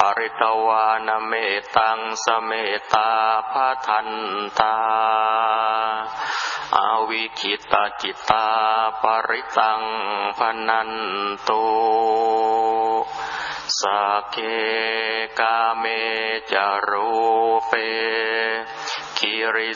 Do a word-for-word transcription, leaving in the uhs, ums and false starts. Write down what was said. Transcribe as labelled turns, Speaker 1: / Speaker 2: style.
Speaker 1: ริตวานเมตังสเมตาภทันตาอวิคิตาจิตาปริตังพนันตุสักเคกาเมจารูเปคิริ